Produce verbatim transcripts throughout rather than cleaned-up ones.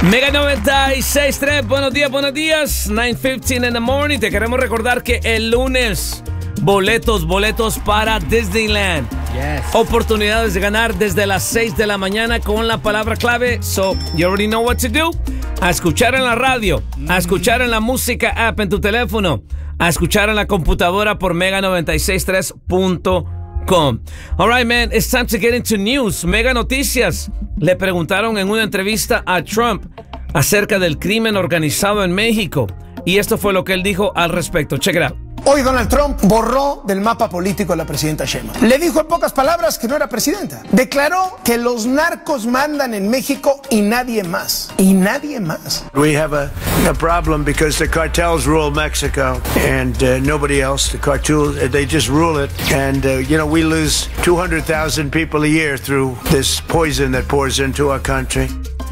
Mega noventa y seis punto tres, buenos días, buenos días. nueve quince in the morning. Te queremos recordar que el lunes, boletos, boletos para Disneyland. Yes. Oportunidades de ganar desde las seis de la mañana con la palabra clave. So, you already know what to do. A escuchar en la radio, a escuchar en la música app en tu teléfono, a escuchar en la computadora por mega noventa y seis punto tres punto com. All right, man, it's time to get into news. Mega Noticias. Le preguntaron en una entrevista a Trump acerca del crimen organizado en México. Y esto fue lo que él dijo al respecto. Check it out. Hoy Donald Trump borró del mapa político a la presidenta Sheinbaum. Le dijo en pocas palabras que no era presidenta. Declaró que los narcos mandan en México y nadie más. Y nadie más. We have a, a problem because the cartels rule Mexico and uh, nobody else. The cartels, they just rule it. And, uh, you know, we lose two hundred thousand people a year through this poison that pours into our country.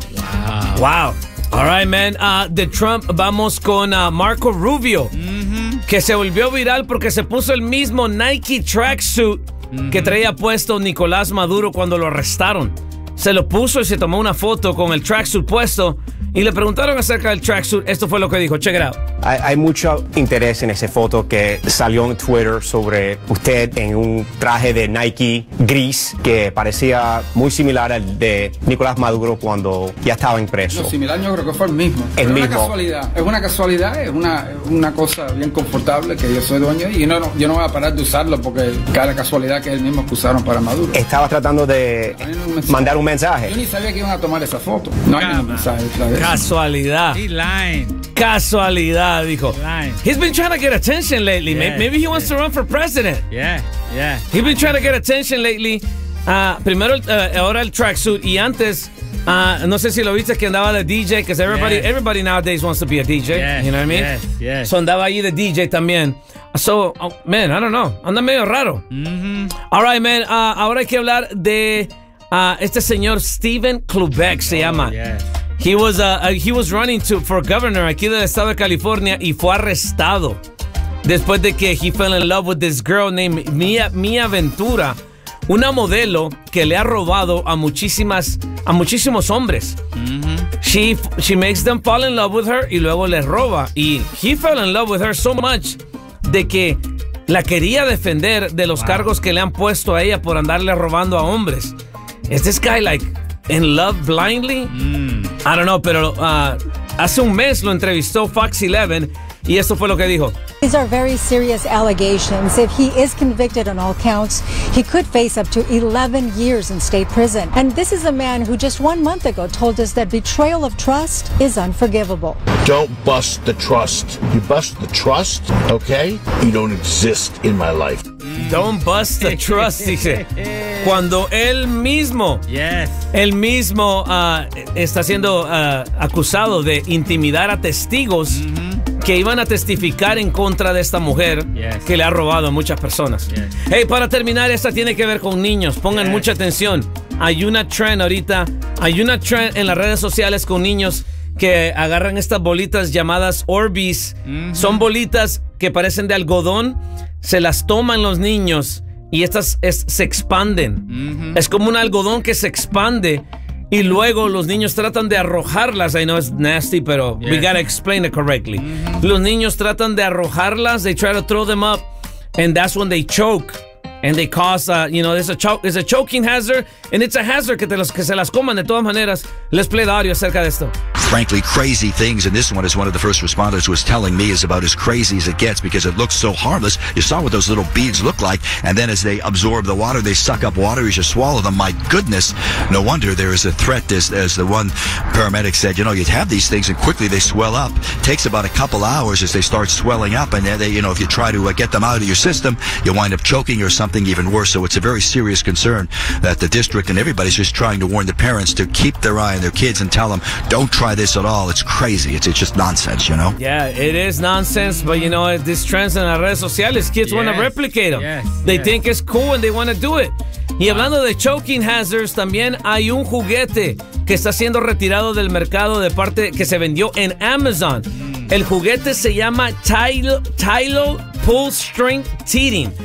Wow. Wow. All right, man. Uh, de Trump, vamos con uh, Marco Rubio. Mm-hmm. Que se volvió viral porque se puso el mismo Nike tracksuit mm-hmm. que traía puesto Nicolás Maduro cuando lo arrestaron. Se lo puso y se tomó una foto con el tracksuit puesto y le preguntaron acerca del tracksuit. Esto fue lo que dijo. Check it out. Hay, hay mucho interés en esa foto que salió en Twitter sobre usted en un traje de Nike gris que parecía muy similar al de Nicolás Maduro cuando ya estaba impreso. No, similar yo creo que fue el mismo. El es mismo. una casualidad, es una casualidad, es una, una cosa bien confortable que yo soy dueño y no, no, yo no voy a parar de usarlo porque cada casualidad que es el mismo que usaron para Maduro. Estaba tratando de un mandar un mensaje. Yo ni sabía que iban a tomar esa foto. No hay ningún mensaje. Casualidad. He lying. Casualidad, dijo. Lying. He's been trying to get attention lately. Yeah, Maybe he wants yeah. to run for president. Yeah, yeah. He's been trying to get attention lately. Uh, primero, uh, ahora el tracksuit y antes, uh, no sé si lo viste que andaba de D J, because everybody, Yeah. everybody nowadays wants to be a D J. Yes, You know what I mean? yes, yes. So andaba ahí de D J también. So, oh, man, I don't know. Anda medio raro. Mm-hmm. All right, man. Uh, ahora hay que hablar de uh, este señor Stephen Klubeck, se llama. Oh, yes. He was uh, uh, he was running to for governor aquí del estado de California y fue arrestado después de que he fell in love with this girl named Mia, Mia Ventura, una modelo que le ha robado a muchísimas a muchísimos hombres. Mm-hmm. She she makes them fall in love with her y luego les roba y he fell in love with her so much de que la quería defender de los wow. cargos que le han puesto a ella por andarle robando a hombres. Is this guy like in love blindly? Mm. I don't know, pero uh, hace un mes lo entrevistó Fox eleven y esto fue lo que dijo. These are very serious allegations. If he is convicted on all counts, he could face up to eleven years in state prison. And this is a man who just one month ago told us that betrayal of trust is unforgivable. Don't bust the trust. You bust the trust, okay? You don't exist in my life. Don't bust the trust, dice. Cuando él mismo, yes. él mismo uh, está siendo uh, acusado de intimidar a testigos mm-hmm. que iban a testificar en contra de esta mujer yes. que le ha robado a muchas personas. Yes. Hey, para terminar, esta tiene que ver con niños. Pongan yes. mucha atención. Hay una trend ahorita, hay una trend en las redes sociales con niños que agarran estas bolitas llamadas Orbeez. Mm-hmm. Son bolitas que parecen de algodón. Se las toman los niños y estas es, se expanden. Mm-hmm. Es como un algodón que se expande y luego los niños tratan de arrojarlas. I know it's nasty, pero yeah. we gotta explain it correctly. Mm-hmm. Los niños tratan de arrojarlas. They try to throw them up, and that's when they choke. And they cause, uh, you know, there's a, cho- there's a choking hazard, and it's a hazard que, te los, que se las coman de todas maneras. Let's play the audio acerca de esto. Frankly, crazy things, and this one is one of the first responders was telling me is about as crazy as it gets because it looks so harmless. You saw what those little beads look like, and then as they absorb the water, they suck up water as you swallow them. My goodness, no wonder there is a threat, as, as the one paramedic said, you know, you'd have these things and quickly they swell up. It takes about a couple hours as they start swelling up, and they, you know, if you try to uh, get them out of your system, you wind up choking or something even worse. So it's a very serious concern that the district and everybody's just trying to warn the parents to keep their eye on their kids and tell them, don't try this at all. It's crazy. It's, it's just nonsense, you know? Yeah, it is nonsense, but you know, these trends en las redes sociales, kids yes. want to replicate them. Yes. They yes. think it's cool and they want to do it. Y hablando de choking hazards, también hay un juguete que está siendo retirado del mercado de parte que se vendió en Amazon. Mm. El juguete se llama Tylo, Tylo Pull String Teething.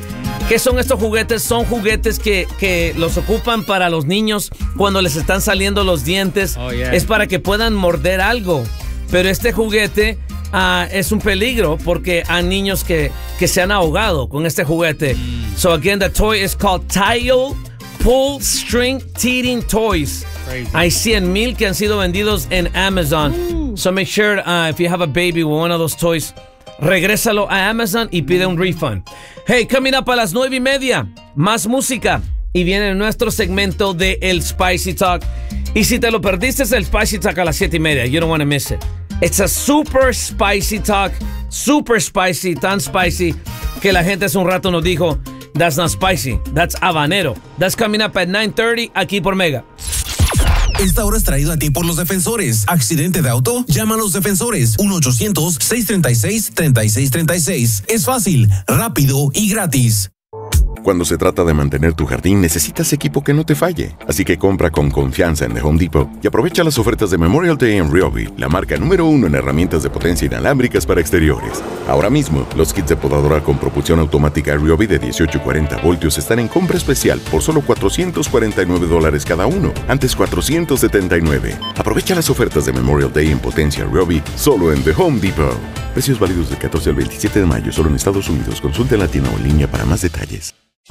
¿Qué son estos juguetes? Son juguetes que, que los ocupan para los niños cuando les están saliendo los dientes. Oh, yeah. Es para que puedan morder algo. Pero este juguete uh, es un peligro porque hay niños que, que se han ahogado con este juguete. Mm. So again, the toy is called Tile Pull String Teething Toys. Crazy. Hay cien mil que han sido vendidos en Amazon. Ooh. So make sure uh, if you have a baby with one of those toys, regrésalo a Amazon y pide un refund. Hey, coming up a las nueve y media, más música. Y viene nuestro segmento de El Spicy Talk. Y si te lo perdiste, es el Spicy Talk a las siete y media. You don't want to miss it. It's a super spicy talk. Super spicy, tan spicy que la gente hace un rato nos dijo, that's not spicy, that's habanero. That's coming up at nine thirty aquí por Mega. Esta hora es traído a ti por los defensores. ¿Accidente de auto? Llama a los defensores. uno ochocientos, seiscientos treinta y seis, treinta y seis treinta y seis. Es fácil, rápido y gratis. Cuando se trata de mantener tu jardín, necesitas equipo que no te falle. Así que compra con confianza en The Home Depot y aprovecha las ofertas de Memorial Day en Ryobi, la marca número uno en herramientas de potencia inalámbricas para exteriores. Ahora mismo, los kits de podadora con propulsión automática Ryobi de dieciocho y cuarenta voltios están en compra especial por solo cuatrocientos cuarenta y nueve dólares cada uno, antes cuatrocientos setenta y nueve. Aprovecha las ofertas de Memorial Day en potencia Ryobi solo en The Home Depot. Precios válidos del catorce al veintisiete de mayo solo en Estados Unidos. Consulta en la tienda o en línea para más detalles.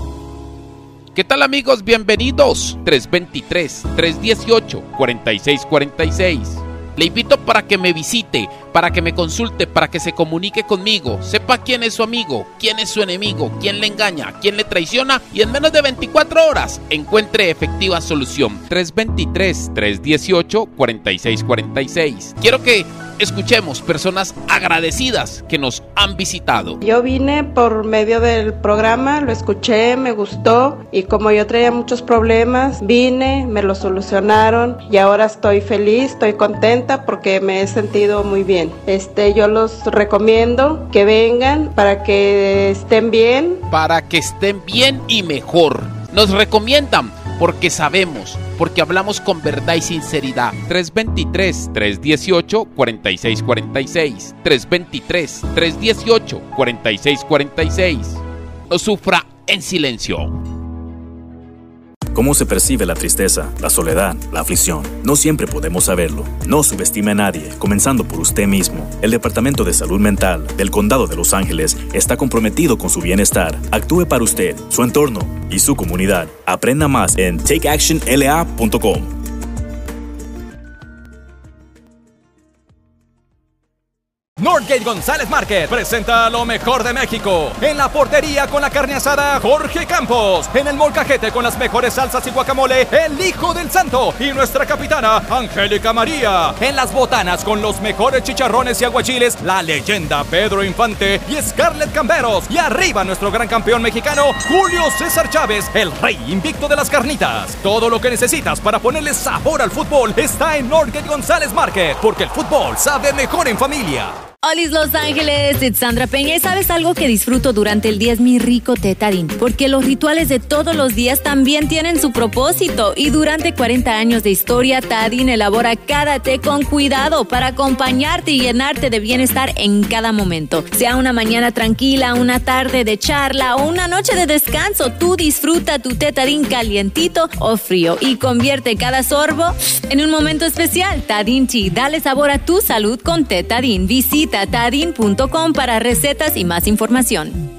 ¿Qué tal, amigos? Bienvenidos. tres dos tres, tres uno ocho, cuatro seis cuatro seis. Le invito para que me visite, para que me consulte, para que se comunique conmigo, sepa quién es su amigo, quién es su enemigo, quién le engaña, quién le traiciona y en menos de veinticuatro horas encuentre efectiva solución. tres dos tres, tres uno ocho, cuatro seis cuatro seis. Quiero que escuchemos personas agradecidas que nos han visitado. Yo vine por medio del programa, lo escuché, me gustó y como yo traía muchos problemas, vine, me lo solucionaron y ahora estoy feliz, estoy contenta porque me he sentido muy bien. Este, yo los recomiendo que vengan para que estén bien. Para que estén bien y mejor. Nos recomiendan porque sabemos, porque hablamos con verdad y sinceridad. tres dos tres, tres uno ocho, cuatro seis cuatro seis. tres dos tres, tres uno ocho, cuatro seis cuatro seis. No sufra en silencio. ¿Cómo se percibe la tristeza, la soledad, la aflicción? No siempre podemos saberlo. No subestime a nadie, comenzando por usted mismo. El Departamento de Salud Mental del Condado de Los Ángeles está comprometido con su bienestar. Actúe para usted, su entorno y su comunidad. Aprenda más en take action l a punto com. Northgate González Market presenta lo mejor de México. En la portería con la carne asada, Jorge Campos. En el molcajete con las mejores salsas y guacamole, el Hijo del Santo. Y nuestra capitana, Angélica María. En las botanas con los mejores chicharrones y aguachiles, la leyenda Pedro Infante y Scarlett Camberos. Y arriba nuestro gran campeón mexicano, Julio César Chávez, el rey invicto de las carnitas. Todo lo que necesitas para ponerle sabor al fútbol está en Northgate González Market, porque el fútbol sabe mejor en familia. Hola Los Ángeles, it's Sandra Peña y ¿sabes algo que disfruto durante el día? Es mi rico té Tajín, porque los rituales de todos los días también tienen su propósito y durante cuarenta años de historia, Tajín elabora cada té con cuidado para acompañarte y llenarte de bienestar en cada momento. Sea una mañana tranquila, una tarde de charla o una noche de descanso, tú disfruta tu té Tajín calientito o frío y convierte cada sorbo en un momento especial. Tajín Tea, dale sabor a tu salud con té Tajín. Visita Tajín punto com para recetas y más información.